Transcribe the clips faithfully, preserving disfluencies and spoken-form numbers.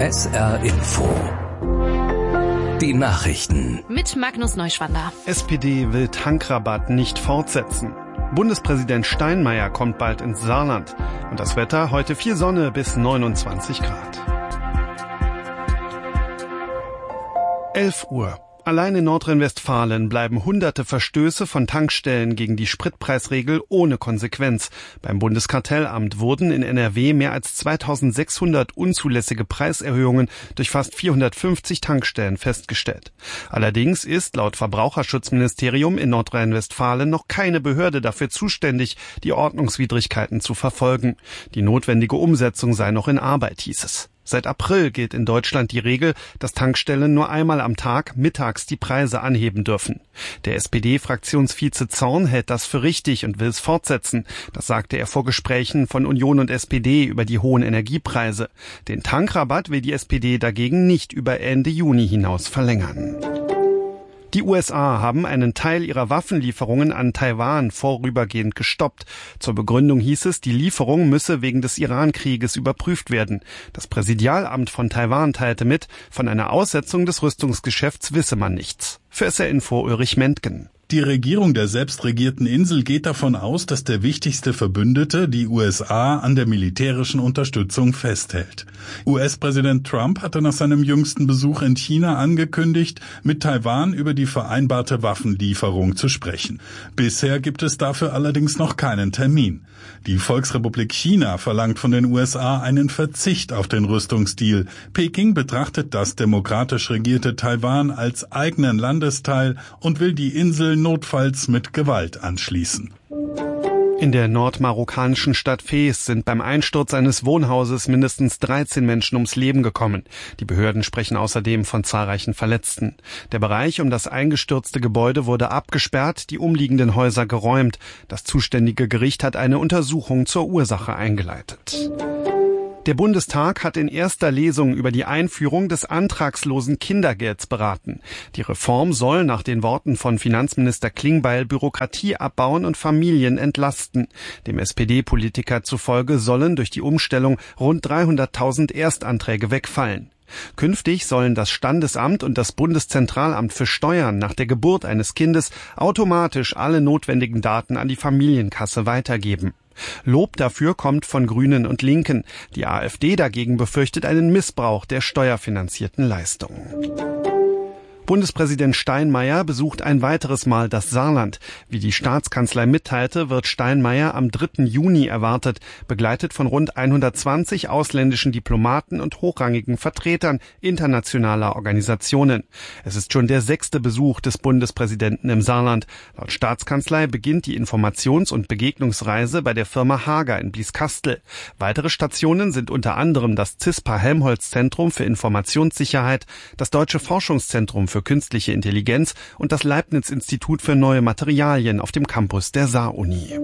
S R Info. Die Nachrichten. Mit Magnus Neuschwander. S P D will Tankrabatt nicht fortsetzen. Bundespräsident Steinmeier kommt bald ins Saarland. Und das Wetter, heute viel Sonne bis neunundzwanzig Grad. elf Uhr. Allein in Nordrhein-Westfalen bleiben hunderte Verstöße von Tankstellen gegen die Spritpreisregel ohne Konsequenz. Beim Bundeskartellamt wurden in N R W mehr als zweitausendsechshundert unzulässige Preiserhöhungen durch fast vierhundertfünfzig Tankstellen festgestellt. Allerdings ist laut Verbraucherschutzministerium in Nordrhein-Westfalen noch keine Behörde dafür zuständig, die Ordnungswidrigkeiten zu verfolgen. Die notwendige Umsetzung sei noch in Arbeit, hieß es. Seit April gilt in Deutschland die Regel, dass Tankstellen nur einmal am Tag mittags die Preise anheben dürfen. Der S P D-Fraktionsvize Zorn hält das für richtig und will es fortsetzen. Das sagte er vor Gesprächen von Union und S P D über die hohen Energiepreise. Den Tankrabatt will die S P D dagegen nicht über Ende Juni hinaus verlängern. Die U S A haben einen Teil ihrer Waffenlieferungen an Taiwan vorübergehend gestoppt. Zur Begründung hieß es, die Lieferung müsse wegen des Iran-Krieges überprüft werden. Das Präsidialamt von Taiwan teilte mit, von einer Aussetzung des Rüstungsgeschäfts wisse man nichts. Für S R Info Ulrich Mentgen. Die Regierung der selbstregierten Insel geht davon aus, dass der wichtigste Verbündete, die U S A, an der militärischen Unterstützung festhält. U S-Präsident Trump hatte nach seinem jüngsten Besuch in China angekündigt, mit Taiwan über die vereinbarte Waffenlieferung zu sprechen. Bisher gibt es dafür allerdings noch keinen Termin. Die Volksrepublik China verlangt von den U S A einen Verzicht auf den Rüstungsdeal. Peking betrachtet das demokratisch regierte Taiwan als eigenen Landesteil und will die Insel notfalls mit Gewalt anschließen. In der nordmarokkanischen Stadt Fez sind beim Einsturz eines Wohnhauses mindestens dreizehn Menschen ums Leben gekommen. Die Behörden sprechen außerdem von zahlreichen Verletzten. Der Bereich um das eingestürzte Gebäude wurde abgesperrt, die umliegenden Häuser geräumt. Das zuständige Gericht hat eine Untersuchung zur Ursache eingeleitet. Der Bundestag hat in erster Lesung über die Einführung des antragslosen Kindergelds beraten. Die Reform soll nach den Worten von Finanzminister Klingbeil Bürokratie abbauen und Familien entlasten. Dem S P D-Politiker zufolge sollen durch die Umstellung rund dreihunderttausend Erstanträge wegfallen. Künftig sollen das Standesamt und das Bundeszentralamt für Steuern nach der Geburt eines Kindes automatisch alle notwendigen Daten an die Familienkasse weitergeben. Lob dafür kommt von Grünen und Linken. Die AfD dagegen befürchtet einen Missbrauch der steuerfinanzierten Leistungen. Bundespräsident Steinmeier besucht ein weiteres Mal das Saarland. Wie die Staatskanzlei mitteilte, wird Steinmeier am dritten Juni erwartet, begleitet von rund hundertzwanzig ausländischen Diplomaten und hochrangigen Vertretern internationaler Organisationen. Es ist schon der sechste Besuch des Bundespräsidenten im Saarland. Laut Staatskanzlei beginnt die Informations- und Begegnungsreise bei der Firma Hager in Blieskastel. Weitere Stationen sind unter anderem das CISPA-Helmholtz-Zentrum für Informationssicherheit, das Deutsche Forschungszentrum für künstliche Intelligenz und das Leibniz-Institut für neue Materialien auf dem Campus der Saar-Uni.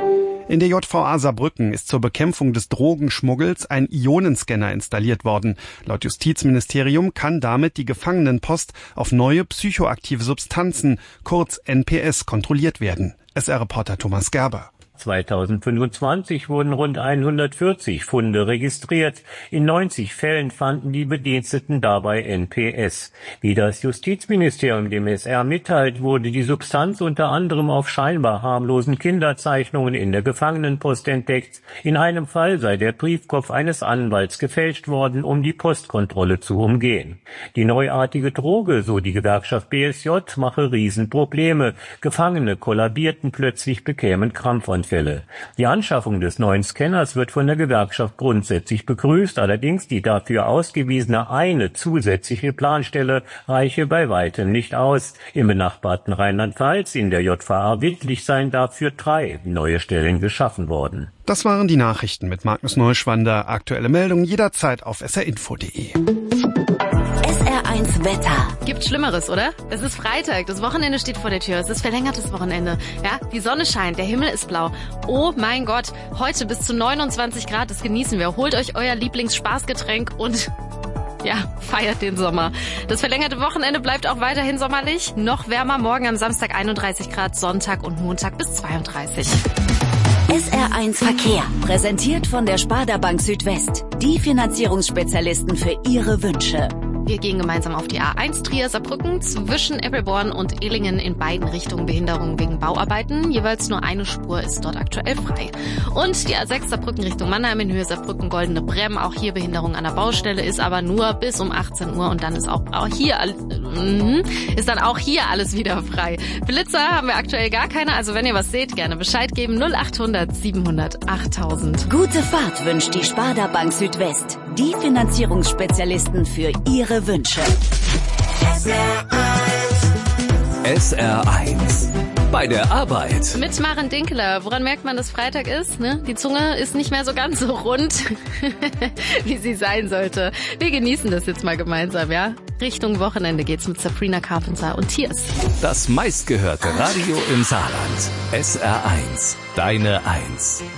In der J V A Saarbrücken ist zur Bekämpfung des Drogenschmuggels ein Ionenscanner installiert worden. Laut Justizministerium kann damit die Gefangenenpost auf neue psychoaktive Substanzen, kurz N P S, kontrolliert werden. S R-Reporter Thomas Gerber. zweitausendfünfundzwanzig wurden rund hundertvierzig Funde registriert. In neunzig Fällen fanden die Bediensteten dabei N P S. Wie das Justizministerium dem S R mitteilt, wurde die Substanz unter anderem auf scheinbar harmlosen Kinderzeichnungen in der Gefangenenpost entdeckt. In einem Fall sei der Briefkopf eines Anwalts gefälscht worden, um die Postkontrolle zu umgehen. Die neuartige Droge, so die Gewerkschaft B S J, mache Riesenprobleme. Gefangene kollabierten plötzlich, bekämen Krampfanfälle. Die Anschaffung des neuen Scanners wird von der Gewerkschaft grundsätzlich begrüßt, allerdings die dafür ausgewiesene eine zusätzliche Planstelle reiche bei weitem nicht aus. Im benachbarten Rheinland-Pfalz in der J V A Wittlich seien dafür drei neue Stellen geschaffen worden. Das waren die Nachrichten mit Magnus Neuschwander. Aktuelle Meldungen jederzeit auf s r info punkt d e. S R eins Wetter. Gibt Schlimmeres, oder? Es ist Freitag, das Wochenende steht vor der Tür, es ist verlängertes Wochenende. Ja, die Sonne scheint, der Himmel ist blau. Oh mein Gott, heute bis zu neunundzwanzig Grad, das genießen wir. Holt euch euer Lieblingsspaßgetränk und ja, feiert den Sommer. Das verlängerte Wochenende bleibt auch weiterhin sommerlich. Noch wärmer, morgen am Samstag einunddreißig Grad, Sonntag und Montag bis zweiunddreißig. S R eins Verkehr. Präsentiert von der Sparda Bank Südwest. Die Finanzierungsspezialisten für Ihre Wünsche. Wir gehen gemeinsam auf die A eins Trier-Saarbrücken zwischen Eppelborn und Illingen in beiden Richtungen Behinderung wegen Bauarbeiten. Jeweils nur eine Spur ist dort aktuell frei. Und die A sechs Saarbrücken Richtung Mannheim in Höhe Saarbrücken Goldene Bremm. Auch hier Behinderung an der Baustelle, ist aber nur bis um achtzehn Uhr und dann ist auch, auch hier äh, ist dann auch hier alles wieder frei. Blitzer haben wir aktuell gar keine, also wenn ihr was seht, gerne Bescheid geben. null achthundert siebenhundert achttausend. Gute Fahrt wünscht die Sparda Bank Südwest. Die Finanzierungsspezialisten für Ihre Wünsche. S R eins. Bei der Arbeit. Mit Maren Dinkeler. Woran merkt man, dass Freitag ist? Ne? Die Zunge ist nicht mehr so ganz so rund, wie sie sein sollte. Wir genießen das jetzt mal gemeinsam, ja? Richtung Wochenende geht's mit Sabrina Carpenter und Tears. Das meistgehörte Radio im Saarland. S R eins. Deine Eins.